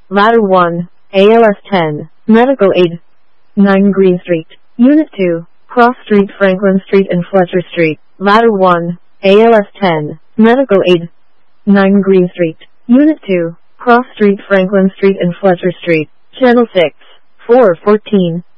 Ladder 1, ALS 10, Medical Aid. 9 Green Street, Unit 2, Cross Street, Franklin Street and Fletcher Street. Ladder 1, ALS 10, Medical Aid. 9 Green Street, Unit 2, Cross Street, Franklin Street and Fletcher Street. Channel 6, 414.